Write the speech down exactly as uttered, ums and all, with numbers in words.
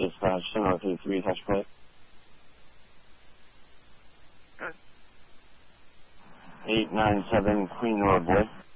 dispatch, similar to three touch plate. Good. eight nine seven Queen Nora Boy.